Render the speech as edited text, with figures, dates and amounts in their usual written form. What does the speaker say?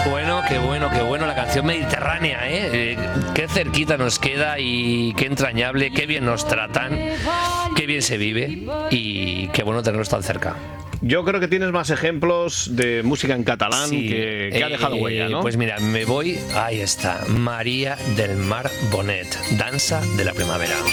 Qué bueno la canción mediterránea, ¿eh? Qué cerquita nos queda y qué entrañable, qué bien nos tratan, qué bien se vive y qué bueno tenerlos tan cerca. Yo creo que tienes más ejemplos de música en catalán que ha dejado huella, ¿no? Pues mira, me voy, ahí está, María del Mar Bonet, Dansa de la Primavera.